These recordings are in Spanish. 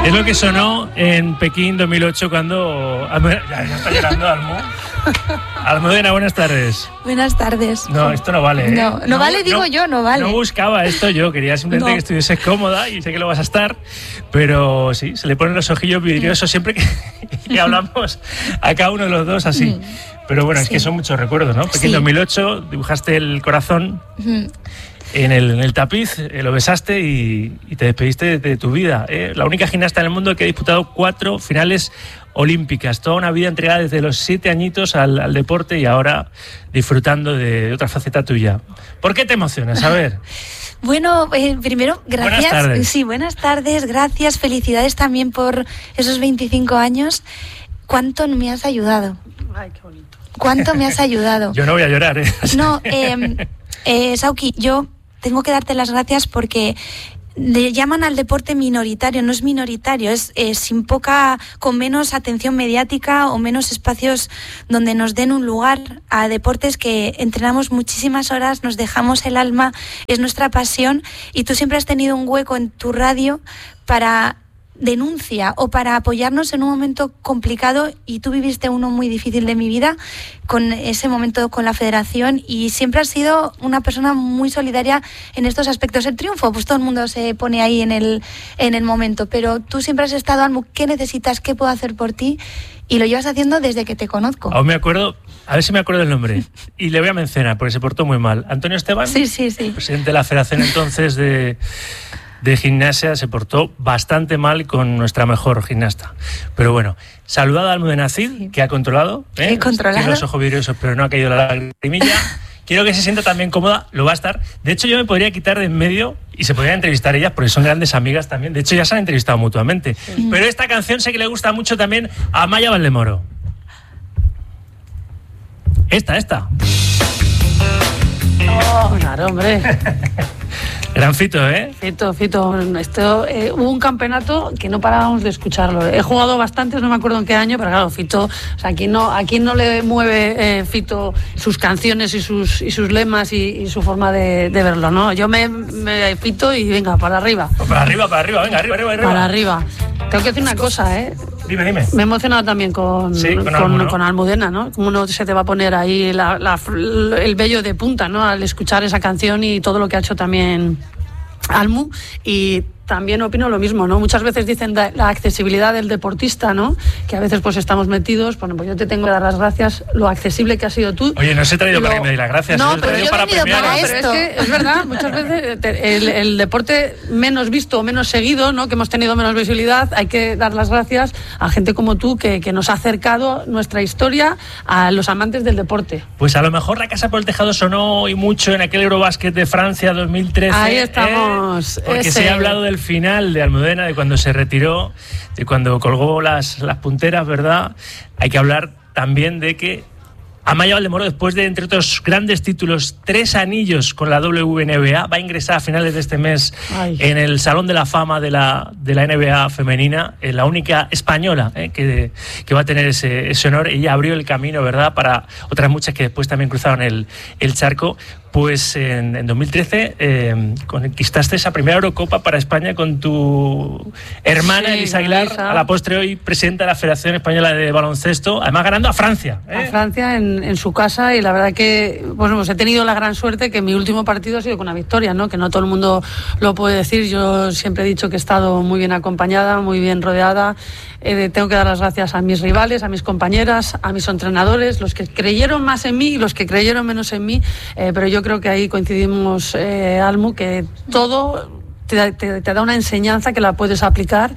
Es lo que sonó en Pekín 2008 cuando... Ya está llorando Almu. Almudena, buenas tardes. Buenas tardes. No, esto no vale, ¿eh? No vale, digo yo, no vale. No buscaba esto yo, quería simplemente que estuvieses cómoda y sé que lo vas a estar, pero sí, se le ponen los ojillos vidriosos siempre que hablamos a cada uno de los dos así. Pero bueno, es que son muchos recuerdos, ¿no? Pekín 2008, dibujaste el corazón en el tapiz, lo besaste y te despediste de tu vida. La única gimnasta en el mundo que ha disputado 4 finales olímpicas, toda una vida entregada desde los 7 añitos al deporte y ahora disfrutando de otra faceta tuya. ¿Por qué te emocionas? A ver. Bueno, primero, gracias. Buenas tardes. Sí, buenas tardes, gracias, felicidades también por esos 25 años. ¿Cuánto me has ayudado? Ay, qué bonito. ¿Cuánto me has ayudado? Yo no voy a llorar, ¿eh? No, Sauki, yo tengo que darte las gracias porque le llaman al deporte minoritario, no es minoritario, es con menos atención mediática o menos espacios donde nos den un lugar a deportes que entrenamos muchísimas horas, nos dejamos el alma, es nuestra pasión y tú siempre has tenido un hueco en tu radio para denuncia o para apoyarnos en un momento complicado y tú viviste uno muy difícil de mi vida con ese momento con la federación y siempre has sido una persona muy solidaria en estos aspectos. El triunfo, pues todo el mundo se pone ahí en el momento, pero tú siempre has estado, Almu, ¿qué necesitas? ¿Qué puedo hacer por ti? Y lo llevas haciendo desde que te conozco. Aún me acuerdo, a ver si me acuerdo del nombre, y le voy a mencionar porque se portó muy mal. Antonio Esteban, sí. Presidente de la Federación entonces de gimnasia, se portó bastante mal con nuestra mejor gimnasta. Pero bueno, saludado a Almudena Cid, que ha controlado. He controlado. Tiene los ojos vidriosos, pero no ha caído la lagrimilla. Quiero que se sienta también cómoda, lo va a estar. De hecho, yo me podría quitar de en medio y se podrían entrevistar ellas, porque son grandes amigas también. De hecho, ya se han entrevistado mutuamente. Sí. Pero esta canción sé que le gusta mucho también a Maya Valdemoro. Esta. Oh, claro, hombre. Gran Fito, ¿eh? Fito. Hubo un campeonato que no parábamos de escucharlo. He jugado bastantes, no me acuerdo en qué año, pero claro, Fito, o sea, aquí no le mueve Fito sus canciones y sus lemas y su forma de verlo, ¿no? Yo me Fito y venga, para arriba. Para arriba, venga, arriba. Para arriba. Tengo que decir una cosa, ¿eh? Dime. Me he emocionado también con Almudena, ¿no? Cómo no se te va a poner ahí el vello de punta, ¿no? Al escuchar esa canción y todo lo que ha hecho también Almu. Y también opino lo mismo, ¿no? Muchas veces dicen la accesibilidad del deportista, ¿no? Que a veces pues estamos metidos. Bueno, pues yo te tengo que dar las gracias, lo accesible que has sido tú. Oye, no os he traído para que me dé las gracias. No, pero yo para he venido para esto. Pero es que es verdad, muchas veces el deporte menos visto o menos seguido, ¿no? Que hemos tenido menos visibilidad, hay que dar las gracias a gente como tú que nos ha acercado nuestra historia a los amantes del deporte. Pues a lo mejor la Casa por el Tejado sonó y mucho en aquel Eurobásquet de Francia 2013. Ahí estamos. Porque se ha hablado del final de Almudena, de cuando se retiró, de cuando colgó las punteras, ¿verdad? Hay que hablar también de que Amaya Valdemoro, después de, entre otros grandes títulos, 3 anillos con la WNBA, va a ingresar a finales de este mes en el Salón de la Fama de la NBA femenina, la única española que va a tener ese honor. Ella abrió el camino, ¿verdad?, para otras muchas que después también cruzaron el charco. Pues en 2013 conquistaste esa primera Eurocopa para España con tu hermana Elisa Aguilar, a la postre hoy presidenta de la Federación Española de Baloncesto, además ganando a Francia. A Francia en su casa, y la verdad que pues he tenido la gran suerte que mi último partido ha sido con una victoria, ¿no? Que no todo el mundo lo puede decir. Yo siempre he dicho que he estado muy bien acompañada, muy bien rodeada. Tengo que dar las gracias a mis rivales, a mis compañeras, a mis entrenadores, los que creyeron más en mí y los que creyeron menos en mí, pero yo creo que ahí coincidimos, Almu, que todo te da una enseñanza que la puedes aplicar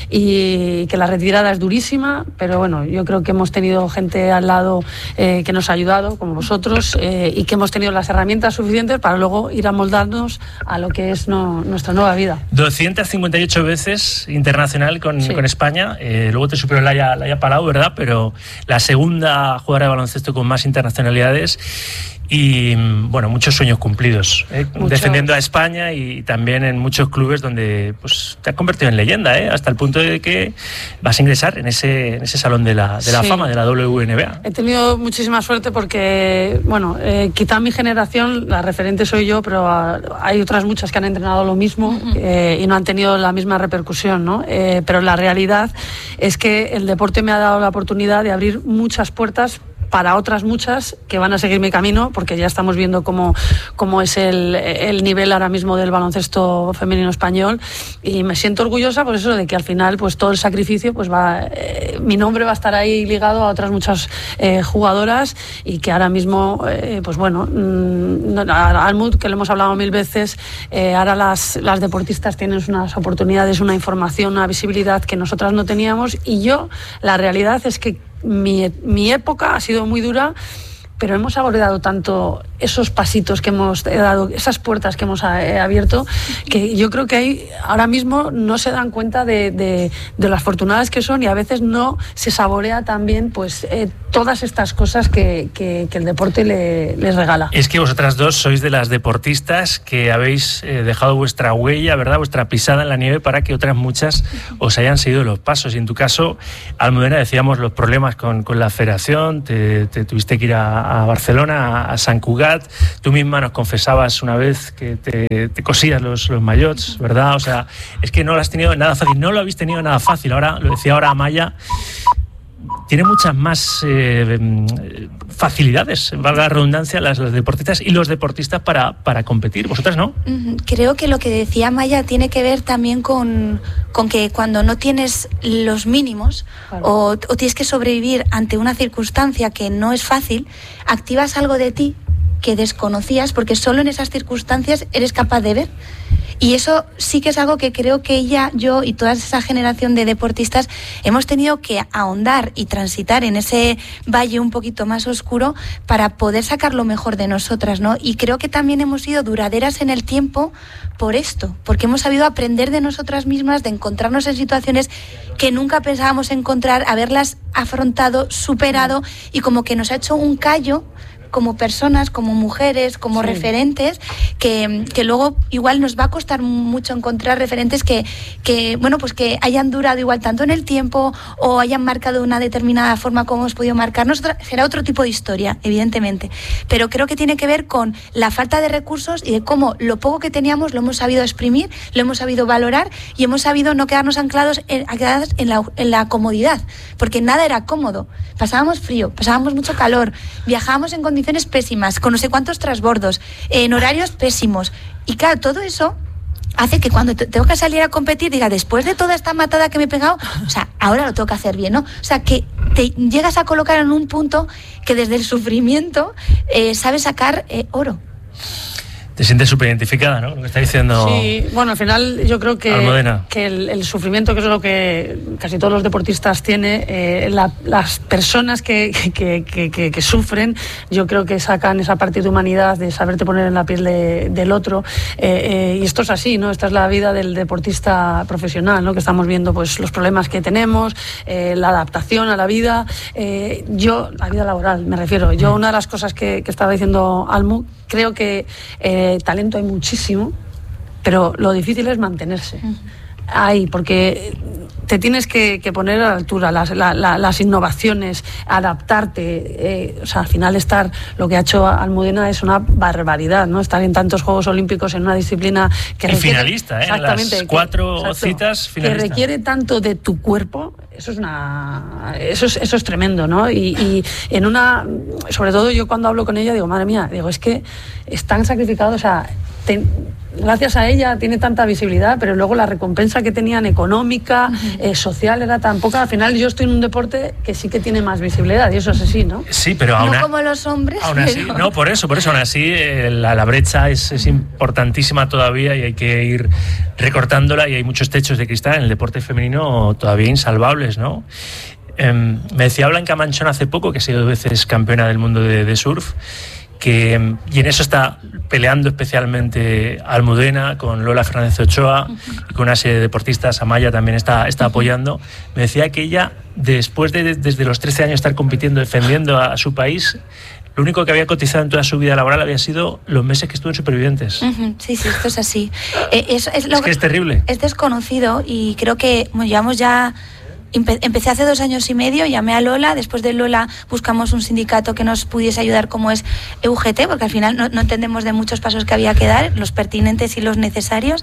y que la retirada es durísima, pero bueno, yo creo que hemos tenido gente al lado que nos ha ayudado, como vosotros, y que hemos tenido las herramientas suficientes para luego ir amoldándonos a lo que es nuestra nueva vida. 258 veces internacional con España, luego te superó Laia Palau, ¿verdad? Pero la segunda jugadora de baloncesto con más internacionalidades. y bueno, muchos sueños cumplidos, defendiendo a España y también en muchos clubes donde pues te has convertido en leyenda, hasta el punto de que vas a ingresar en ese salón de la fama de la WNBA. He tenido muchísima suerte porque, bueno, quizá mi generación, la referente soy yo, pero hay otras muchas que han entrenado lo mismo y no han tenido la misma repercusión, ¿no? Pero la realidad es que el deporte me ha dado la oportunidad de abrir muchas puertas para otras muchas que van a seguir mi camino, porque ya estamos viendo cómo es el nivel ahora mismo del baloncesto femenino español, y me siento orgullosa por eso de que al final pues todo el sacrificio pues mi nombre va a estar ahí ligado a otras muchas jugadoras, y que ahora mismo pues bueno, Almud, que lo hemos hablado 1000 veces, ahora las deportistas tienen unas oportunidades, una información, una visibilidad que nosotras no teníamos, y yo la realidad es que mi época ha sido muy dura, pero hemos abordado tanto esos pasitos que hemos dado, esas puertas que hemos abierto, que yo creo que ahora mismo no se dan cuenta de lo afortunadas que son, y a veces no se saborea también pues todas estas cosas que el deporte les regala. Es que vosotras dos sois de las deportistas que habéis dejado vuestra huella, ¿verdad?, vuestra pisada en la nieve para que otras muchas os hayan seguido los pasos. Y en tu caso, Almudena, decíamos los problemas con la federación, te tuviste que ir a Barcelona, a Sant Cugat. Tú misma nos confesabas una vez que te cosías los maillots, ¿verdad? O sea, es que no lo has tenido nada fácil, no lo habéis tenido nada fácil. Ahora, lo decía ahora Amaya, tiene muchas más facilidades, valga la redundancia, las deportistas y los deportistas para competir. ¿Vosotras no? Creo que lo que decía Maya tiene que ver también con que cuando no tienes los mínimos, claro, o tienes que sobrevivir ante una circunstancia que no es fácil, activas algo de ti que desconocías, porque solo en esas circunstancias eres capaz de ver. Y eso sí que es algo que creo que ella, yo y toda esa generación de deportistas hemos tenido que ahondar y transitar en ese valle un poquito más oscuro para poder sacar lo mejor de nosotras, ¿no? Y creo que también hemos sido duraderas en el tiempo por esto, porque hemos sabido aprender de nosotras mismas, de encontrarnos en situaciones que nunca pensábamos encontrar, haberlas afrontado, superado, y como que nos ha hecho un callo como personas, como mujeres, como referentes, que luego igual nos va a costar mucho encontrar referentes que bueno, pues que hayan durado igual tanto en el tiempo o hayan marcado de una determinada forma como hemos podido marcarnos. Será otro tipo de historia, evidentemente, pero creo que tiene que ver con la falta de recursos y de cómo lo poco que teníamos lo hemos sabido exprimir, lo hemos sabido valorar y hemos sabido no quedarnos anclados en la comodidad, porque nada era cómodo. Pasábamos frío, pasábamos mucho calor, viajábamos en condiciones pésimas, con no sé cuántos transbordos, en horarios pésimos, y claro, todo eso hace que cuando tengo que salir a competir diga, después de toda esta matada que me he pegado, o sea, ahora lo tengo que hacer bien, ¿no? O sea, que te llegas a colocar en un punto que desde el sufrimiento sabes sacar oro. Te sientes súper identificada, ¿no? Lo que está diciendo. Sí, bueno, al final yo creo que el sufrimiento, que es lo que casi todos los deportistas tienen, las personas que sufren, yo creo que sacan esa parte de humanidad, de saberte poner en la piel del otro, y esto es así, ¿no? Esta es la vida del deportista profesional, ¿no? Que estamos viendo pues los problemas que tenemos, la adaptación a la vida, la vida laboral, me refiero. Yo, una de las cosas que estaba diciendo Almu, creo que talento hay muchísimo, pero lo difícil es mantenerse ahí, porque te tienes que poner a la altura, las innovaciones, adaptarte, o sea, al final lo que ha hecho Almudena es una barbaridad, ¿no? Estar en tantos Juegos Olímpicos en una disciplina que requiere, finalista, exactamente, las 4 citas finalistas, que requiere tanto de tu cuerpo. Eso es tremendo, ¿no? Y sobre todo yo cuando hablo con ella digo, madre mía, es que están sacrificados, o sea, gracias a ella tiene tanta visibilidad, pero luego la recompensa que tenían económica, social, era tan poca. Al final yo estoy en un deporte que sí que tiene más visibilidad, y eso es así, ¿no? Sí, pero aún no como los hombres. Aún así, no, por eso aún así la brecha es importantísima todavía, y hay que ir recortándola, y hay muchos techos de cristal en el deporte femenino todavía insalvables, ¿no? Me decía Blanca Manchón hace poco, que ha sido 2 veces campeona del mundo de surf, y en eso está peleando especialmente Almudena con Lola Fernández Ochoa y con una serie de deportistas. Amaya también está apoyando. Me decía que ella, después de desde los 13 años estar compitiendo, defendiendo a su país, lo único que había cotizado en toda su vida laboral había sido los meses que estuvo en Supervivientes. Sí, esto es así. Es que es terrible. Es desconocido y creo que llevamos ya... Empecé hace 2 años y medio, llamé a Lola, después de Lola buscamos un sindicato que nos pudiese ayudar como es UGT, porque al final no entendemos de muchos pasos que había que dar, los pertinentes y los necesarios.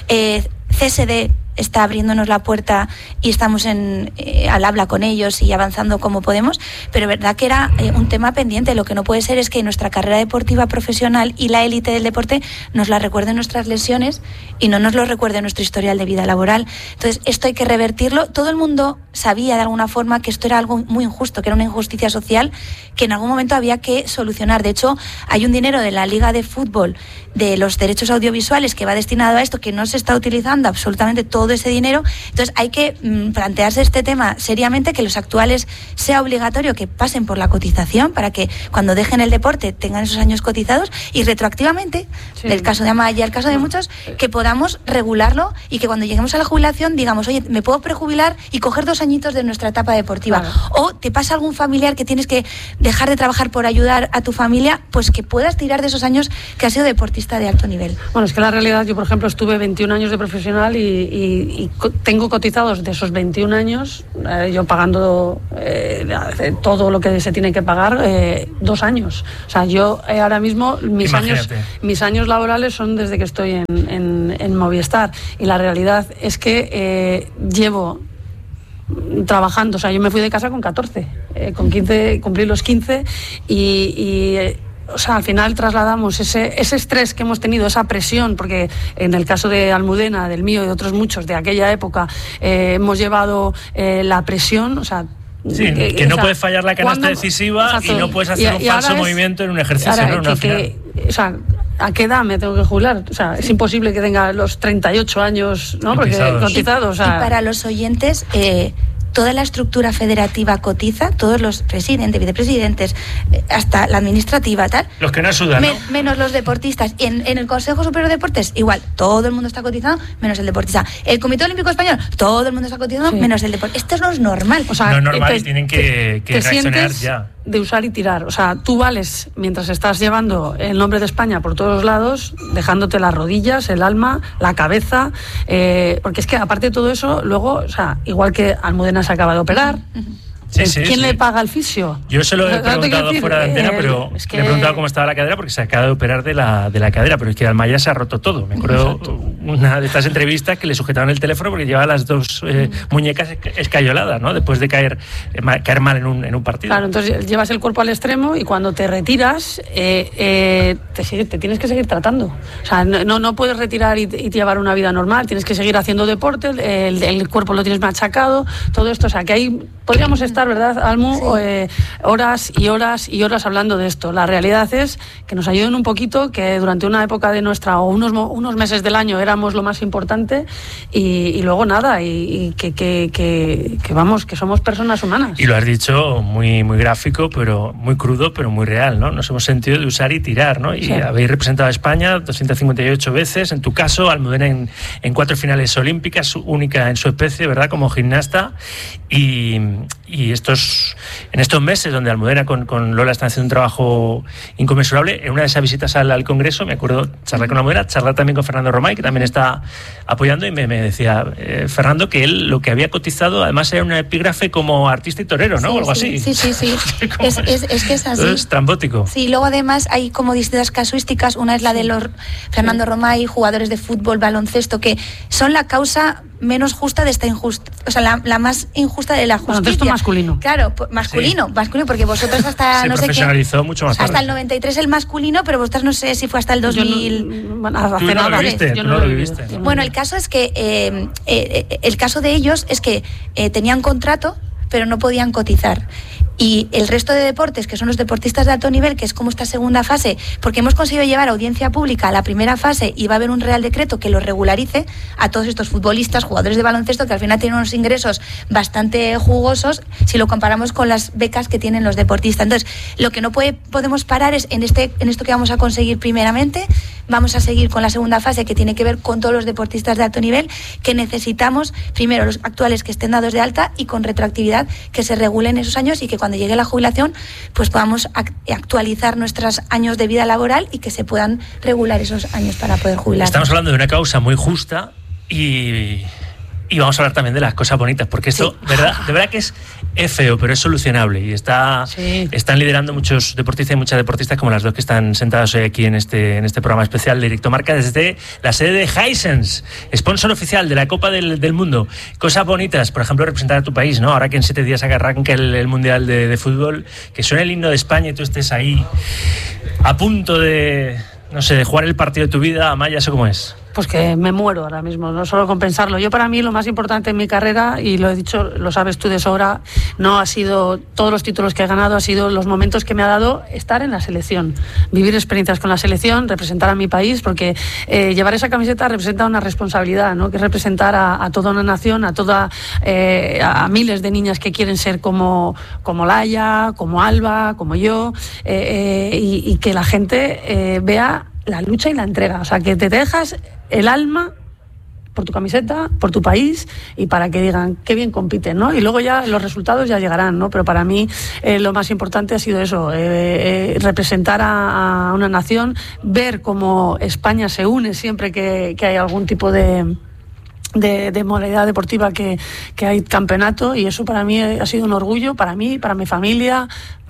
CSD está abriéndonos la puerta y estamos al habla con ellos y avanzando como podemos, pero verdad que era un tema pendiente. Lo que no puede ser es que nuestra carrera deportiva profesional y la élite del deporte nos la recuerden nuestras lesiones y no nos lo recuerde nuestro historial de vida laboral. Entonces esto hay que revertirlo. Todo el mundo sabía de alguna forma que esto era algo muy injusto, que era una injusticia social que en algún momento había que solucionar. De hecho, hay un dinero de la Liga de Fútbol de los derechos audiovisuales que va destinado a esto, que no se está utilizando absolutamente todo ese dinero. Entonces hay que plantearse este tema seriamente, que los actuales sea obligatorio que pasen por la cotización para que cuando dejen el deporte tengan esos años cotizados y retroactivamente, el caso de Amaya, el caso de muchos, que podamos regularlo y que cuando lleguemos a la jubilación digamos, oye, me puedo prejubilar y coger 2 añitos de nuestra etapa deportiva. Claro. O te pasa algún familiar que tienes que dejar de trabajar por ayudar a tu familia, pues que puedas tirar de esos años que has sido deportista de alto nivel. Bueno, es que la realidad, yo por ejemplo estuve 21 años de profesional y tengo cotizados de esos 21 años, yo pagando todo lo que se tiene que pagar, 2 años. O sea, yo ahora mismo mis años laborales son desde que estoy en Movistar, y la realidad es que llevo trabajando, o sea, yo me fui de casa con 14, con 15 cumplí los 15 y o sea, al final trasladamos ese estrés que hemos tenido, esa presión, porque en el caso de Almudena, del mío y de otros muchos de aquella época, hemos llevado la presión, o sea... Sí, que no puedes fallar la canasta decisiva. Exacto, y no puedes hacer un falso movimiento en un ejercicio, ¿no? O sea, ¿a qué edad me tengo que jubilar? O sea, es imposible que tenga los 38 años, ¿no? Porque cotizados. Y para los oyentes... toda la estructura federativa cotiza, todos los presidentes, vicepresidentes, hasta la administrativa, tal. Los que no sudan, ¿no? Menos los deportistas. Y en el Consejo Superior de Deportes, igual, todo el mundo está cotizando, menos el deportista. El Comité Olímpico Español, todo el mundo está cotizando, menos el deportista. Esto no es normal. O sea, no es normal, y tienen que reaccionar ya. De usar y tirar. O sea, tú vales mientras estás llevando el nombre de España por todos lados, dejándote las rodillas, el alma, la cabeza, porque es que aparte de todo eso, luego, o sea, igual que Almudena se acaba de operar, ¿quién le paga el fisio? Yo se lo he preguntado fuera de antena, pero le he preguntado cómo estaba la cadera, porque se acaba de operar de la cadera, pero es que Almaya se ha roto todo. Me acuerdo una de estas entrevistas que le sujetaban el teléfono porque llevaba las 2 muñecas escayoladas, ¿no? Después de caer mal en un partido. Claro, entonces llevas el cuerpo al extremo y cuando te retiras te tienes que seguir tratando. O sea, no puedes retirar y llevar una vida normal, tienes que seguir haciendo deporte, el cuerpo lo tienes machacado, todo esto, o sea, que ahí podríamos estar, ¿verdad, Almu? Sí. Horas y horas y horas hablando de esto. La realidad es que nos ayuden un poquito, que durante una época de nuestra, o unos meses del año éramos lo más importante, y luego nada, y que vamos, que somos personas humanas. Y lo has dicho muy, muy gráfico, pero muy crudo, pero muy real, ¿no? Nos hemos sentido de usar y tirar, ¿no? Y habéis representado a España 258 veces, en tu caso, Almudena en 4 finales olímpicas, única en su especie, ¿verdad?, como gimnasta, y en estos meses donde Almudena con Lola están haciendo un trabajo inconmensurable, en una de esas visitas al Congreso, me acuerdo, charlar con Almudena, charlar también con Fernando Romay, que también está apoyando, y me decía Fernando que él lo que había cotizado además era un epígrafe como artista y torero, ¿no? Sí, o algo así. Sí. es que es así. Es trambótico. Sí, luego además hay como distintas casuísticas. Una es la de los Fernando Romay, jugadores de fútbol, baloncesto, que son la causa menos justa de esta injusticia, o sea, la más injusta de la justicia. Baloncesto masculino. Claro, masculino, porque vosotros hasta se no sé qué. Se profesionalizó mucho más tarde. Hasta el 93 el masculino, pero vosotros no sé si fue hasta el 2000. Tú no lo viviste. Bueno, el caso es que el caso de ellos es que tenían contrato, pero no podían cotizar. Y el resto de deportes, que son los deportistas de alto nivel, que es como esta segunda fase, porque hemos conseguido llevar audiencia pública a la primera fase y va a haber un real decreto que lo regularice a todos estos futbolistas, jugadores de baloncesto, que al final tienen unos ingresos bastante jugosos si lo comparamos con las becas que tienen los deportistas. Entonces, lo que no podemos parar es en esto que vamos a conseguir primeramente. Vamos a seguir con la segunda fase, que tiene que ver con todos los deportistas de alto nivel, que necesitamos primero los actuales que estén dados de alta y con retroactividad que se regulen esos años, y que cuando cuando llegue la jubilación, pues podamos actualizar nuestros años de vida laboral y que se puedan regular esos años para poder jubilar. Estamos hablando de una causa muy justa y vamos a hablar también de las cosas bonitas, porque esto, de verdad que es feo, pero es solucionable y están liderando muchos deportistas y muchas deportistas como las dos que están sentadas hoy aquí en este programa especial de Directo Marca desde la sede de Hisense, sponsor oficial de la Copa del Mundo. Cosas bonitas, por ejemplo, representar a tu país, ¿no? Ahora que en 7 días arranca el Mundial de Fútbol, que suene el himno de España y tú estés ahí a punto de, no sé, de jugar el partido de tu vida. Amaya, ¿eso cómo es? Pues que me muero ahora mismo, no solo con pensarlo. Yo, para mí, lo más importante en mi carrera, y lo he dicho, lo sabes tú de sobra, no ha sido todos los títulos que he ganado, ha sido los momentos que me ha dado estar en la selección, vivir experiencias con la selección, representar a mi país, porque llevar esa camiseta representa una responsabilidad, ¿no? Que es representar a toda una nación, a miles de niñas que quieren ser como Laia, como Alba, como yo, y que la gente vea la lucha y la entrega, o sea, que te dejas el alma por tu camiseta, por tu país, y para que digan qué bien compiten, ¿no? Y luego ya los resultados ya llegarán, ¿no? Pero para mí lo más importante ha sido eso, representar a una nación, ver cómo España se une siempre que hay algún tipo de modalidad deportiva, que hay campeonato, y eso para mí ha sido un orgullo, para mí, para mi familia,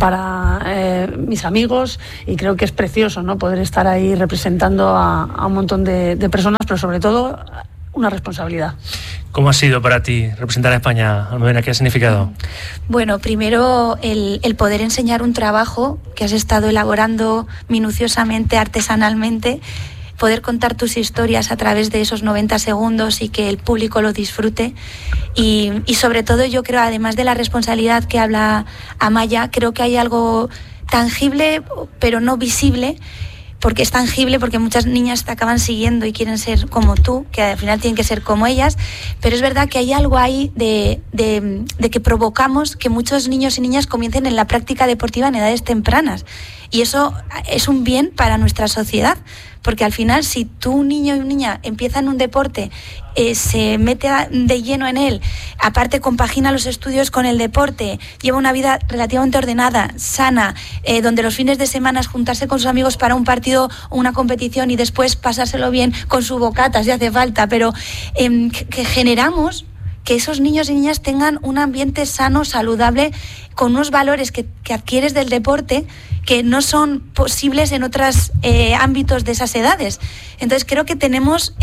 para mis amigos, y creo que es precioso, ¿no? Poder estar ahí representando a un montón de personas, pero sobre todo una responsabilidad. ¿Cómo ha sido para ti representar a España, Almudena? ¿Qué ha significado? Bueno, primero el poder enseñar un trabajo que has estado elaborando minuciosamente, artesanalmente, poder contar tus historias a través de esos 90 segundos y que el público lo disfrute. Y sobre todo, yo creo, además de la responsabilidad que habla Amaya, creo que hay algo tangible pero no visible, porque es tangible, porque muchas niñas te acaban siguiendo y quieren ser como tú, que al final tienen que ser como ellas, pero es verdad que hay algo ahí de que provocamos que muchos niños y niñas comiencen en la práctica deportiva en edades tempranas, y eso es un bien para nuestra sociedad, porque al final, si tú, un niño y una niña, empiezan un deporte, se mete de lleno en él, aparte compagina los estudios con el deporte, lleva una vida relativamente ordenada, sana, donde los fines de semana es juntarse con sus amigos para un partido o una competición y después pasárselo bien con su bocata si hace falta, pero que generamos que esos niños y niñas tengan un ambiente sano, saludable, con unos valores que adquieres del deporte que no son posibles en otros ámbitos de esas edades. Entonces creo que tenemos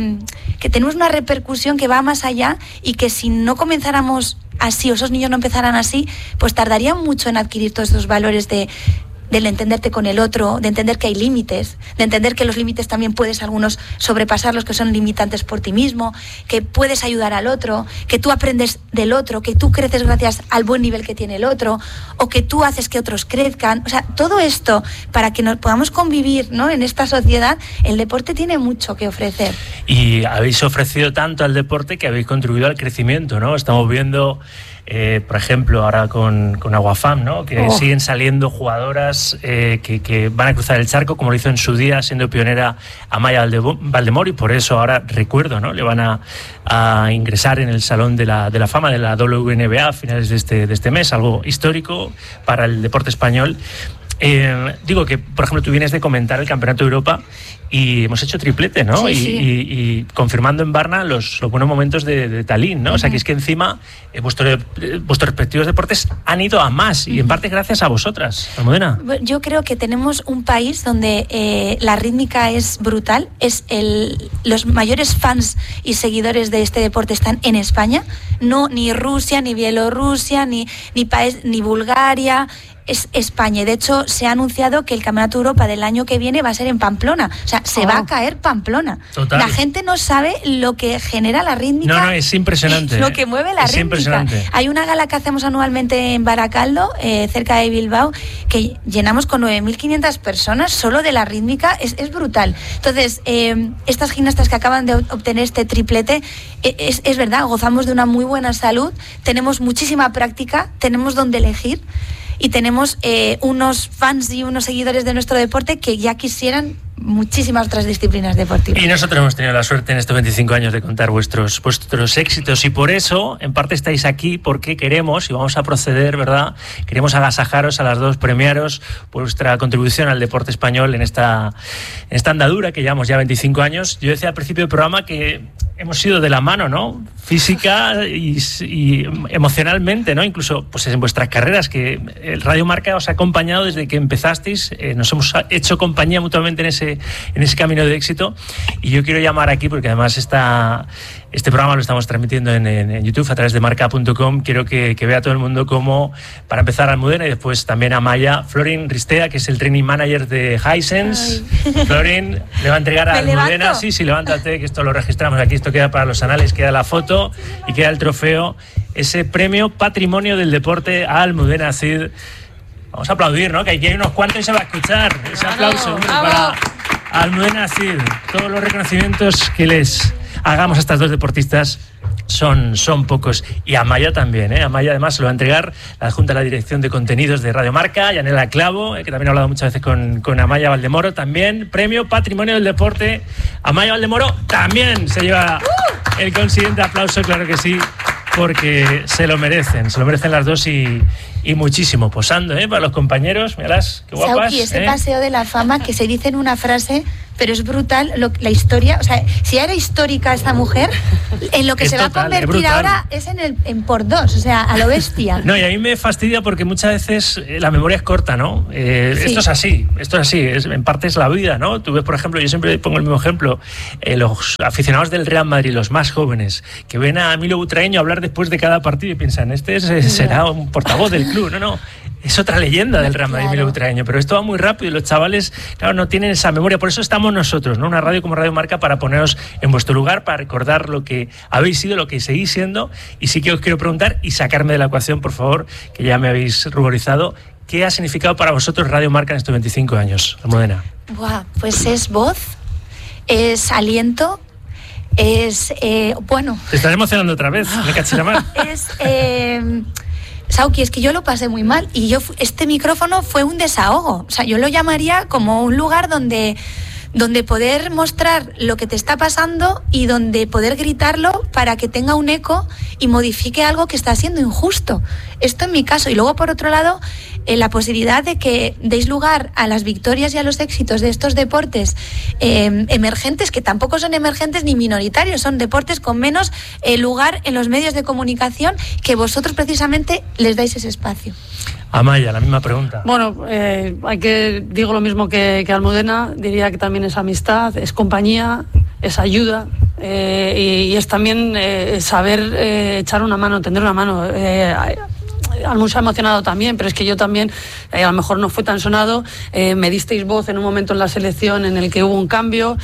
una repercusión que va más allá, y que si no comenzáramos así, o esos niños no empezaran así, pues tardarían mucho en adquirir todos esos valores del entenderte con el otro, de entender que hay límites, de entender que los límites también puedes algunos sobrepasarlos, que son limitantes por ti mismo, que puedes ayudar al otro, que tú aprendes del otro, que tú creces gracias al buen nivel que tiene el otro, o que tú haces que otros crezcan. O sea, todo esto, para que nos podamos convivir, ¿no?, en esta sociedad, el deporte tiene mucho que ofrecer. Y habéis ofrecido tanto al deporte que habéis contribuido al crecimiento, ¿no? Estamos viendo, por ejemplo, ahora con Aguafam, ¿no?, que siguen saliendo jugadoras que van a cruzar el charco, como lo hizo en su día, siendo pionera Amaya Valdemoro, y por eso ahora, recuerdo, ¿no?, le van a ingresar en el Salón de la Fama de la WNBA a finales de este mes, algo histórico para el deporte español. Digo que, por ejemplo, tú vienes de comentar el Campeonato de Europa y hemos hecho triplete, ¿no? Sí, sí. Y confirmando en Varna los buenos momentos de Tallinn, ¿no? Uh-huh. O sea, que es que encima vuestros respectivos deportes han ido a más, y en parte gracias a vosotras, Almudena. Yo creo que tenemos un país donde la rítmica es brutal. Los mayores fans y seguidores de este deporte están en España, no ni Rusia, ni Bielorrusia, ni Bulgaria. Es España, y de hecho se ha anunciado que el Campeonato de Europa del año que viene va a ser en Pamplona, o sea, se va a caer Pamplona. Total. La gente no sabe lo que genera la rítmica. No, es impresionante. Lo que mueve la rítmica. Hay una gala que hacemos anualmente en Baracaldo, cerca de Bilbao, que llenamos con 9.500 personas solo de la rítmica. Es brutal. Entonces, estas gimnastas que acaban de obtener este triplete, es verdad, gozamos de una muy buena salud, tenemos muchísima práctica, tenemos donde elegir, y tenemos unos fans y unos seguidores de nuestro deporte que ya quisieran muchísimas otras disciplinas deportivas. Y nosotros hemos tenido la suerte en estos 25 años de contar vuestros éxitos, y por eso, en parte, estáis aquí, porque queremos, y vamos a proceder, ¿verdad? Queremos agasajaros a las dos, premiaros por vuestra contribución al deporte español en esta andadura que llevamos ya 25 años. Yo decía al principio del programa que hemos ido de la mano, ¿no? Física y emocionalmente, ¿no? Incluso pues en vuestras carreras, que el Radio Marca os ha acompañado desde que empezasteis, nos hemos hecho compañía mutuamente en ese camino de éxito. Y yo quiero llamar aquí, porque además este programa lo estamos transmitiendo en YouTube a través de marca.com. Quiero que vea todo el mundo cómo, para empezar, Almudena y después también Amaya, Florin Ristea, que es el training manager de Hisense. Florin le va a entregar a Almudena. Sí, levántate, que esto lo registramos aquí, esto queda para los anales, queda la foto y queda el trofeo, ese premio Patrimonio del Deporte a Almudena Cid. Vamos a aplaudir, ¿no? Que aquí hay unos cuantos y se va a escuchar ese aplauso para Almudena Cid. Todos los reconocimientos que les hagamos a estas dos deportistas son pocos. Y a Amaya también, ¿eh? Amaya además se lo va a entregar la Junta de la Dirección de Contenidos de Radio Marca, Yanela Clavo, que también ha hablado muchas veces con Amaya Valdemoro. También premio Patrimonio del Deporte. Amaya Valdemoro también se lleva el consiguiente aplauso, claro que sí, porque se lo merecen las dos y muchísimo. Posando, para los compañeros, míralas, qué guapas. Sauki, ese paseo de la fama que se dice en una frase, pero es brutal la historia. O sea, si era histórica esta mujer, en lo que se va a convertir ahora es en por dos, o sea, a lo bestia. No, y a mí me fastidia porque muchas veces la memoria es corta, ¿no? Sí. Esto es así, en parte es la vida, ¿no? Tú ves, por ejemplo, yo siempre pongo el mismo ejemplo, los aficionados del Real Madrid, los más jóvenes, que ven a Milo Butragueño hablar después de cada partido y piensan, será un portavoz del club. No, es otra leyenda del Real Madrid, Milo Butragueño, pero esto va muy rápido y los chavales, claro, no tienen esa memoria. Por eso estamos nosotros, ¿no? Una radio como Radio Marca, para poneros en vuestro lugar, para recordar lo que habéis sido, lo que seguís siendo. Y sí que os quiero preguntar, y sacarme de la ecuación, por favor, que ya me habéis ruborizado, ¿qué ha significado para vosotros Radio Marca en estos 25 años, Almudena? Pues es voz, es aliento, es bueno. Te estás emocionando otra vez, me caché la mano. Sauki, es que yo lo pasé muy mal y este micrófono fue un desahogo. O sea, yo lo llamaría como un lugar donde poder mostrar lo que te está pasando y donde poder gritarlo para que tenga un eco y modifique algo que está siendo injusto. Esto en mi caso. Y luego, por otro lado, la posibilidad de que deis lugar a las victorias y a los éxitos de estos deportes emergentes, que tampoco son emergentes ni minoritarios, son deportes con menos lugar en los medios de comunicación, que vosotros precisamente les dais ese espacio. Amaya, la misma pregunta. Bueno, digo lo mismo que Almudena, diría que también es amistad, es compañía, es ayuda, y es también saber echar una mano, tender una mano. Almu se ha emocionado también, pero es que yo también, a lo mejor no fue tan sonado, me disteis voz en un momento en la selección en el que hubo un cambio,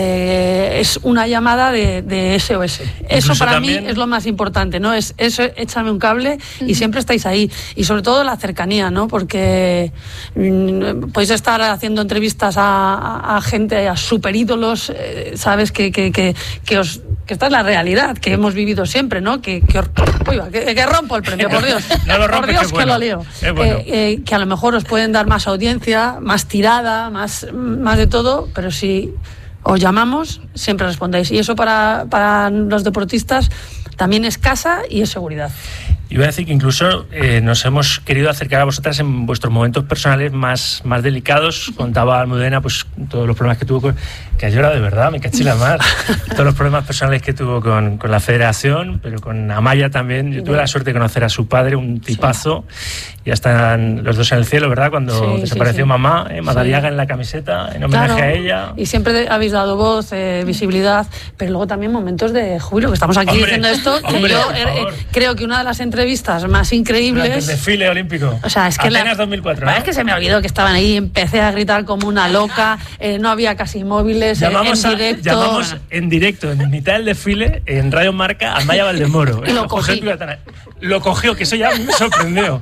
es una llamada de SOS. Eso para también... mí es lo más importante, ¿no? Es eso, échame un cable y siempre estáis ahí. Y sobre todo la cercanía, ¿no? Porque podéis estar haciendo entrevistas a gente, a superídolos, sabes que esta es la realidad, que hemos vivido siempre, ¿no? Que rompo el premio, por Dios. No lo rompes, por Dios, que lo leo. Bueno. Que a lo mejor os pueden dar más audiencia, más tirada, más de todo, pero si os llamamos, siempre respondéis. Y eso para los deportistas también es casa y es seguridad. Y voy a decir que incluso nos hemos querido acercar a vosotras en vuestros momentos personales más delicados. Contaba Almudena pues todos los problemas que tuvo que ha llorado de verdad, me caché la mar. Todos los problemas personales que tuvo con la federación, pero con Amaya también. Yo tuve la suerte de conocer a su padre, un tipazo. Ya están los dos en el cielo, ¿verdad? Cuando desapareció mamá, Madariaga en la camiseta, en homenaje a ella. Y siempre habéis dado voz, visibilidad, pero luego también momentos de júbilo, que estamos aquí diciendo esto, que yo creo que una de las entrevistas más increíbles... Durante el desfile olímpico, o sea, es que apenas 2004, ¿no? Es que se me olvidó que estaban ahí, empecé a gritar como una loca, no había casi móviles, llamamos en directo, en mitad del desfile, en Radio Marca, a Amaya Valdemoro. Y lo cogí. Lo cogió, que eso ya me sorprendió.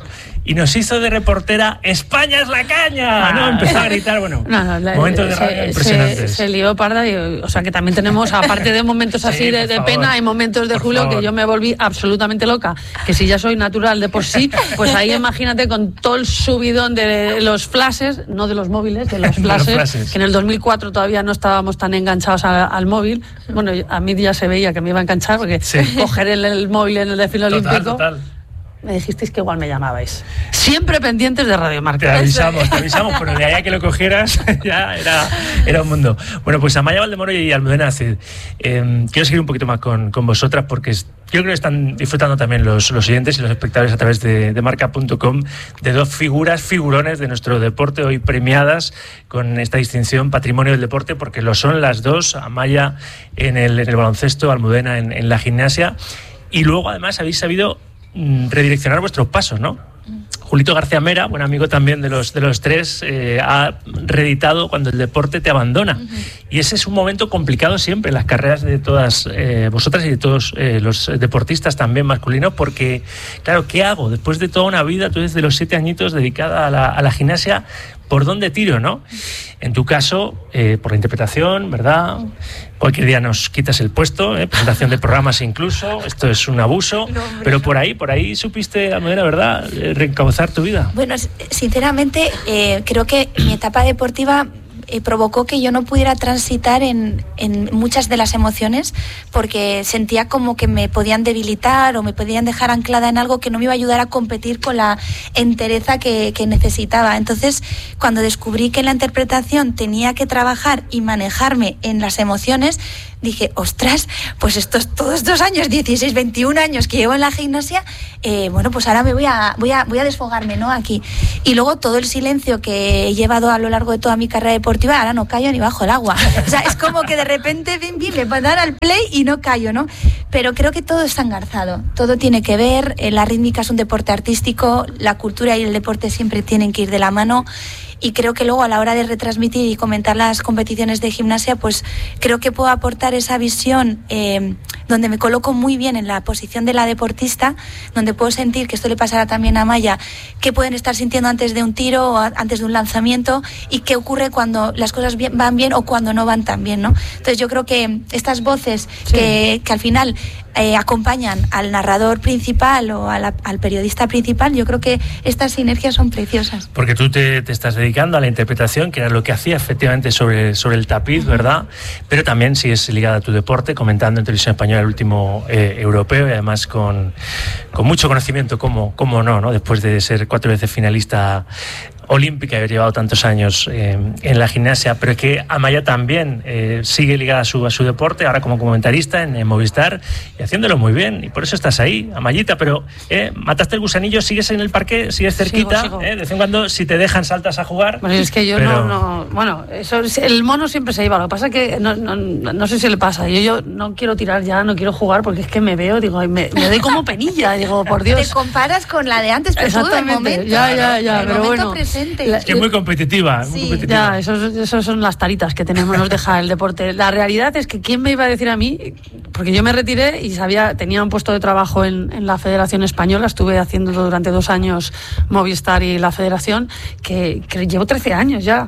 y nos hizo de reportera ¡España es la caña! ¿No? Empezó a gritar, momentos de radio impresionantes. Se lió parda, o sea que también tenemos, aparte de momentos así de pena, hay momentos de Julio que yo me volví absolutamente loca, que si ya soy natural de por sí, pues ahí imagínate con todo el subidón de los flashes, no de los móviles, de los flashes, que en el 2004 todavía no estábamos tan enganchados al móvil. Bueno, a mí ya se veía que me iba a enganchar porque coger el móvil en el desfile olímpico. Total. Me dijisteis que igual me llamabais. Siempre pendientes de Radio Marca. Te avisamos, pero de ahí a que lo cogieras ya era un mundo. Bueno, pues Amaya Valdemoro y Almudena Cid, quiero seguir un poquito más con vosotras porque yo creo que están disfrutando también los oyentes y los espectadores a través de marca.com de dos figurones de nuestro deporte, hoy premiadas con esta distinción Patrimonio del Deporte, porque lo son las dos, Amaya en el baloncesto, Almudena en la gimnasia, y luego además habéis sabido redireccionar vuestros pasos, ¿no? Julito García Mera, buen amigo también de los tres, ha reeditado Cuando el deporte te abandona. Y ese es un momento complicado siempre en las carreras de todas vosotras y de todos los deportistas también masculinos, porque, claro, ¿qué hago? Después de toda una vida, tú desde los 7 añitos dedicada a la gimnasia, ¿por dónde tiro, no? En tu caso, por la interpretación, ¿verdad? Cualquier día nos quitas el puesto, presentación de programas incluso, esto es un abuso, pero por ahí supiste, Almudena, ¿verdad?, reencauzar tu vida. Bueno, sinceramente, creo que mi etapa deportiva provocó que yo no pudiera transitar en muchas de las emociones, porque sentía como que me podían debilitar o me podían dejar anclada en algo que no me iba a ayudar a competir con la entereza que necesitaba. Entonces, cuando descubrí que en la interpretación tenía que trabajar y manejarme en las emociones, dije, ostras, pues todos estos años, 16, 21 años que llevo en la gimnasia, pues ahora me voy a desfogarme, ¿no?, aquí. Y luego todo el silencio que he llevado a lo largo de toda mi carrera deportiva, ahora no callo ni bajo el agua. O sea, es como que de repente me van a dar al play y no callo, ¿no? Pero creo que todo está engarzado, todo tiene que ver, la rítmica es un deporte artístico, la cultura y el deporte siempre tienen que ir de la mano. Y creo que luego a la hora de retransmitir y comentar las competiciones de gimnasia, pues creo que puedo aportar esa visión donde me coloco muy bien en la posición de la deportista, donde puedo sentir, que esto le pasará también a Maya, qué pueden estar sintiendo antes de un tiro o antes de un lanzamiento y qué ocurre cuando las cosas van bien o cuando no van tan bien, ¿no? Entonces yo creo que estas voces que al final acompañan al narrador principal o al periodista principal, yo creo que estas sinergias son preciosas. Porque tú te estás dedicando a la interpretación, que era lo que hacía efectivamente sobre el tapiz, ¿verdad? Pero también sigues ligada a tu deporte, comentando en Televisión Española el último europeo, y además con mucho conocimiento, como no, después de ser 4 veces finalista olímpica y haber llevado tantos años en la gimnasia. Pero es que Amaya también sigue ligada a su deporte, ahora como comentarista en Movistar, y haciéndolo muy bien, y por eso estás ahí, Amayita. Pero mataste el gusanillo, sigues en el parque, sigues cerquita. Sigo. De vez en cuando, si te dejan, saltas a jugar. Bueno, es que yo no bueno, eso, el mono siempre se iba. Lo que pasa es que no sé si le pasa, yo no quiero tirar ya, no quiero jugar, porque es que me veo, digo, me doy como penilla, digo, por Dios. Te comparas con la de antes, pero todo el momento. Ya, pero bueno. Es que es muy competitiva. Ya, esos son las taritas que nos deja el deporte. La realidad es que ¿quién me iba a decir a mí? Porque yo me retiré y tenía un puesto de trabajo en la Federación Española, estuve haciendo durante 2 años Movistar y la Federación, que llevo 13 años ya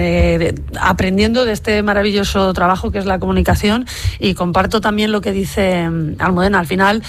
aprendiendo de este maravilloso trabajo que es la comunicación, y comparto también lo que dice Almudena. Al final,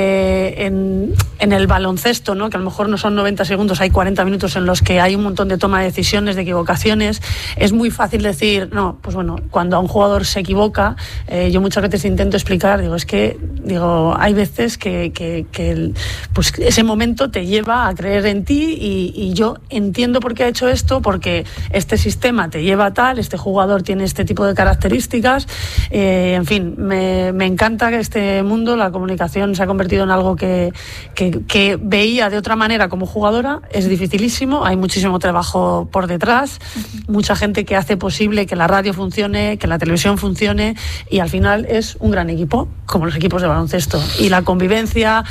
en el baloncesto, ¿no?, que a lo mejor no son 90 segundos, hay 40 minutos en los que hay un montón de toma de decisiones, de equivocaciones. Es muy fácil decir, no, pues bueno, cuando a un jugador se equivoca, yo muchas veces intento explicar, hay veces que pues ese momento te lleva a creer en ti, y yo entiendo por qué ha hecho esto, porque este sistema te lleva a tal, este jugador tiene este tipo de características, en fin, me encanta que este mundo, la comunicación, se ha convertido en algo que veía de otra manera como jugadora. Es dificilísimo, hay muchísimo trabajo por detrás, mucha gente que hace posible que la radio funcione, que la televisión funcione, y al final es un gran equipo, como los equipos de baloncesto. Y la convivencia,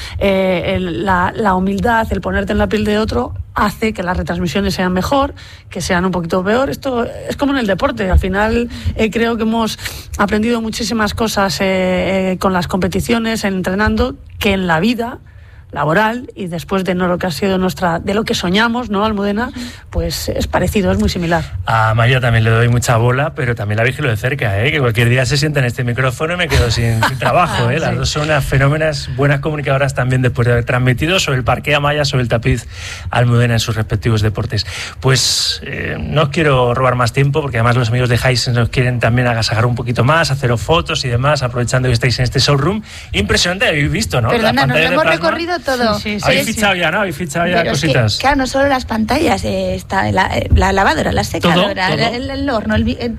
la humildad, el ponerte en la piel de otro, hace que las retransmisiones sean mejor, que sean un poquito peor. Esto es como en el deporte. Al final creo que hemos aprendido muchísimas cosas con las competiciones, entrenando, que en la vida laboral, y después de lo que ha sido de lo que soñamos, ¿no, Almudena? Pues es parecido, es muy similar. A Maya también le doy mucha bola, pero también la vigilo de cerca, que cualquier día se sienta en este micrófono y me quedo sin trabajo. Las dos son unas fenómenas, buenas comunicadoras también, después de haber transmitido sobre el parqué a Maya, sobre el tapiz Almudena en sus respectivos deportes. Pues no os quiero robar más tiempo, porque además los amigos de Hisense nos quieren también agasajar un poquito más, haceros fotos y demás, aprovechando que estáis en este showroom. Impresionante, habéis visto, ¿no? Perdona, nos lo hemos recorrido todo. Sí. Habéis fichado ya, ¿no? Habéis fichado ya cositas. Claro, no solo las pantallas, está la lavadora, la secadora, el horno,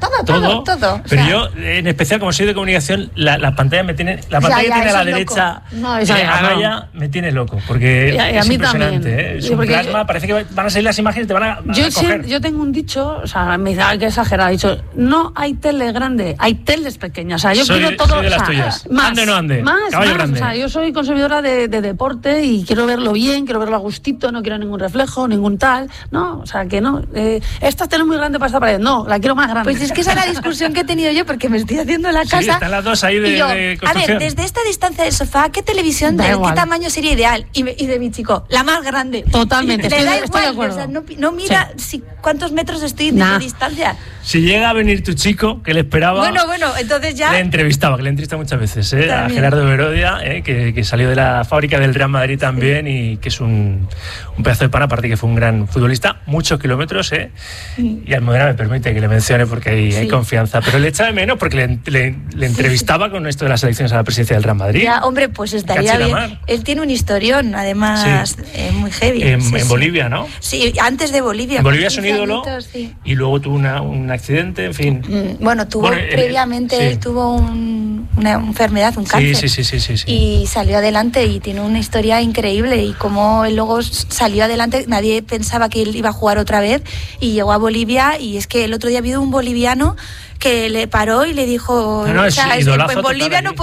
todo. Pero yo, en especial, como soy de comunicación, la pantalla me tiene... La pantalla que tiene a la derecha, Maya, me tiene loco, porque es impresionante. Es un plasma, parece que van a salir las imágenes y te van a coger. Yo tengo un dicho, o sea, me dice, que exagerado, he dicho, no hay tele grande, hay teles pequeñas. O sea, yo quiero todo... Soy de las tuyas. Más, ande o no ande, caballo grande. O sea, yo soy consumidora de deporte y quiero verlo bien, quiero verlo a gustito, no quiero ningún reflejo, ningún tal, no, o sea, que no. Esta tele es muy grande para esta pared, no, la quiero más grande. Pues es que esa es la discusión que he tenido yo, porque me estoy haciendo la casa. Sí, están las dos ahí de construcción. A ver, desde esta distancia del sofá, ¿qué televisión qué tamaño sería ideal? Y de mi chico, la más grande. Totalmente, estoy de acuerdo. O sea, no mira cuántos metros estoy de distancia. Si llega a venir tu chico, que le esperaba... Bueno, entonces ya... Que le entrevista muchas veces, a Gerardo Berodia, que salió de la fábrica del Real Madrid también, y que es un pedazo de pan, aparte que fue un gran futbolista, muchos kilómetros, y Almudena me permite que le mencione porque hay confianza, pero le echa de menos porque le entrevistaba con esto de las elecciones a la presidencia del Real Madrid. Ya, hombre, pues estaría bien. Él tiene un historión, además, muy heavy. En Bolivia, ¿no? Sí, antes de Bolivia. En Bolivia es un ídolo, y luego tuvo un accidente, en fin. Bueno, previamente él tuvo una enfermedad, un cáncer. Sí. Y salió adelante y tiene una historia increíble, y como él luego salió adelante, nadie pensaba que él iba a jugar otra vez y llegó a Bolivia, y es que el otro día ha habido un boliviano que le paró y le dijo, en Bolivia no